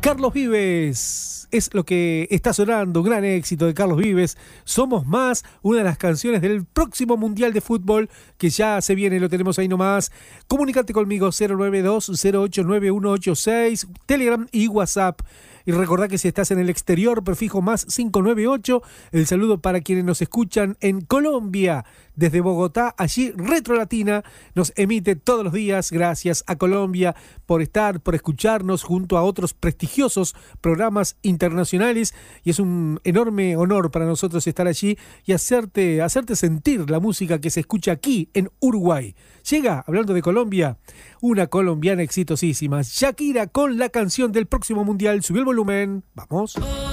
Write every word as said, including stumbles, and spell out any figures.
Carlos Vives es lo que está sonando, un gran éxito de Carlos Vives. Somos más, una de las canciones del próximo Mundial de Fútbol que ya se viene, lo tenemos ahí nomás. Comunicate conmigo cero nueve dos cero ocho nueve uno ocho seis, Telegram y WhatsApp. Y recordá que si estás en el exterior, prefijo más cinco nueve ocho. El saludo para quienes nos escuchan en Colombia, desde Bogotá. Allí Retro Latina nos emite todos los días. Gracias a Colombia por estar, por escucharnos junto a otros prestigiosos programas internacionales. Y es un enorme honor para nosotros estar allí y hacerte, hacerte sentir la música que se escucha aquí en Uruguay. Llega, hablando de Colombia, una colombiana exitosísima, Shakira, con la canción del próximo Mundial. Subió el volumen, vamos.